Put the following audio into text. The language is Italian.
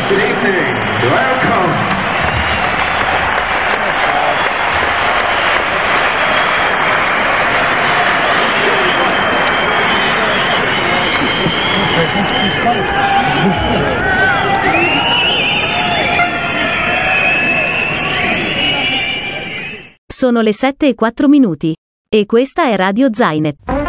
Good evening. Welcome. Sono le 7:04. E questa è Radio Zainet.